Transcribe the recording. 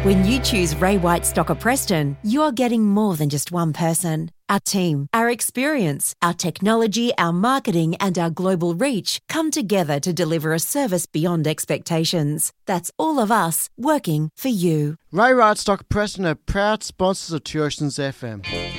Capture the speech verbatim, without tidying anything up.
When you choose Ray White Stocker Preston, you're getting more than just one person. Our team, our experience, our technology, our marketing and our global reach come together to deliver a service beyond expectations. That's all of us working for you. Ray White Stocker Preston are proud sponsors of Two Oceans F M.